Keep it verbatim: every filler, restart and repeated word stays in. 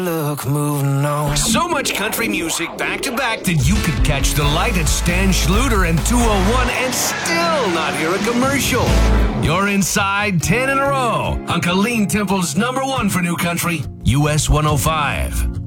Look, moving on. So much country music back to back that you could catch the light at Stan Schluter and two oh one and still not hear a commercial. You're inside ten in a row on Colleen Temple's number one for new country, U S one oh five.